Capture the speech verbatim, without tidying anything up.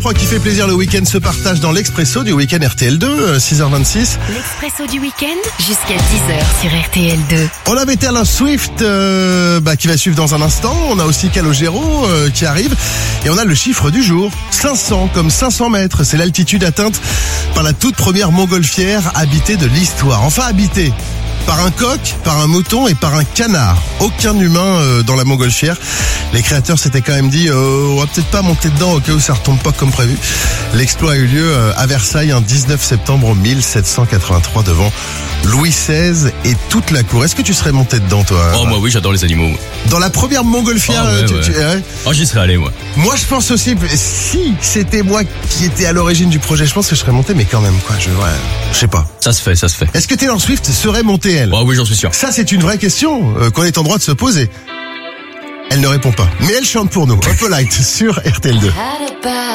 Pro qui fait plaisir le week-end se partage dans l'Expresso du week-end R T L deux, six heures vingt-six. L'Expresso du week-end jusqu'à dix heures sur R T L deux. On avait Taylor Swift euh, bah, qui va suivre dans un instant. On a aussi Calogero euh, qui arrive. Et on a le chiffre du jour, cinq cents, comme cinq cents mètres. C'est l'altitude atteinte par la toute première montgolfière habitée de l'histoire. Enfin habitée par un coq, par un mouton et par un canard. Aucun humain euh, dans la montgolfière. Les créateurs s'étaient quand même dit euh, on va peut-être pas monter dedans au cas où ça retombe pas comme prévu. L'exploit a eu lieu euh, à Versailles un dix-neuf septembre mille sept cent quatre-vingt-trois devant Louis seize et toute la cour. Est-ce que tu serais monté dedans, toi? Oh, moi oui, j'adore les animaux. Dans la première montgolfière, oh, ouais, tu, ouais. Tu, ouais. Oh, j'y serais allé, moi. Moi, je pense aussi, si c'était moi qui étais à l'origine du projet, je pense que je serais monté, mais quand même, quoi, je, ouais, je sais pas. Ça se fait, ça se fait. Est-ce que Taylor Swift serait montée, elle? Oh oui, j'en suis sûr. Ça, c'est une vraie question euh, qu'on est en droit de se poser. Elle ne répond pas, mais elle chante pour nous. Un peu light sur R T L deux.